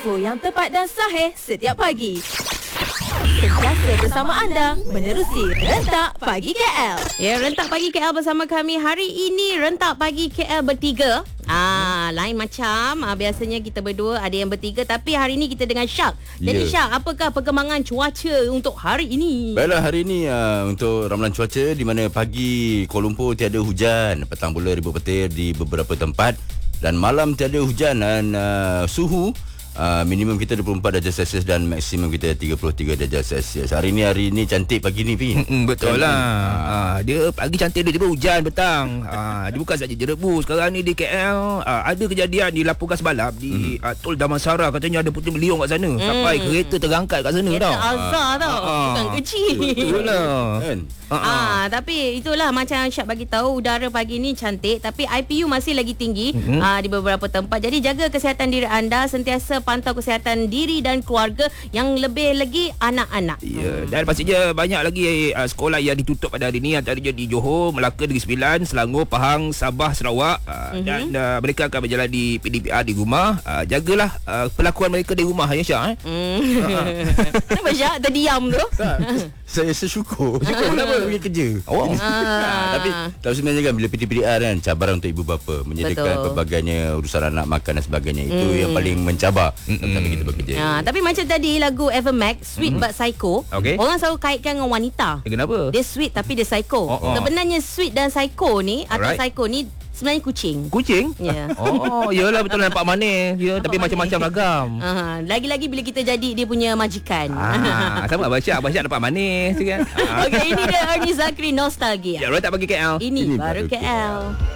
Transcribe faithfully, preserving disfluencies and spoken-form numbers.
info yang tepat dan sahih setiap pagi. Sentiasa bersama anda menerusi Rentak Pagi K L. Ya, Rentak Pagi K L bersama kami. Hari ini Rentak Pagi K L bertiga. Ah, lain macam ah, biasanya kita berdua ada yang bertiga, tapi hari ini kita dengan Syak. Jadi Ya. Syak, apakah perkembangan cuaca untuk hari ini? Baiklah, hari ini uh, untuk ramalan cuaca, di mana pagi Kuala Lumpur tiada hujan, petang pula ribu petir di beberapa tempat, dan malam tiada hujan, dan uh, suhu Uh, minimum kita dua puluh empat darjah Celsius dan maksimum kita tiga puluh tiga darjah Celsius. Hari ni hari ni cantik pagi ni, Pi. Mm, betul Cantik. lah. Ha, dia pagi cantik, dia tiba hujan petang. Ha, dia bukan saja jerebu. Sekarang ni di K L ha, ada kejadian dilaporkan semalam di mm. uh, Tol Damansara, katanya ada putih beliung kat sana. Mm. Sampai kereta terangkat kat sana Kereta tau. Azhar tau. Ah. Bukan kecil. Betul lah. Kan? Ha, ha. Ah, tapi itulah macam Syak bagi tahu, udara pagi ni cantik, tapi I P U masih lagi tinggi mm-hmm. ah, di beberapa tempat. Jadi jaga kesihatan diri anda, sentiasa pantau kesihatan diri dan keluarga, yang lebih lagi anak-anak. Ya, dan pastinya banyak lagi uh, sekolah yang ditutup pada hari ini, antaranya di Johor, Melaka, Negeri Sembilan, Selangor, Pahang, Sabah, Sarawak, uh, mm-hmm. dan uh, mereka akan berjalan di P D P R di rumah. Uh, jagalah uh, perlakuan mereka di rumah, ya Syah. Eh? Hmm. Kenapa Syak terdiam tu? Tak, saya sesyukur. Syukur kenapa pergi kerja. Oh. Ah. Tapi tapi sebenarnya kan bila P D P R kan, cabaran untuk ibu bapa menyediakan Betul. pelbagainya urusan anak makan dan sebagainya. Itu mm. yang paling mencabar sampai kita bekerja. Ha, tapi macam tadi lagu Evermax, Sweet mm. but Psycho, Okey. orang selalu kaitkan dengan wanita. Eh, kenapa? Dia sweet tapi dia psycho. Oh, oh. Sebenarnya sweet dan psycho ni, atau Alright. psycho ni sebenarnya kucing. Kucing? Ya. Oh, iyalah betul nampak manis. Ya, tapi manis. macam-macam ragam. Ha, lagi-lagi bila kita jadi dia punya majikan. Ah, sama Abang Syak, Abang Syak nampak manis kan. Okey, ini dia Ernie Zakri Nostalgia. Ya, Rentak Pagi K L. Ini, Ini baru baru K L.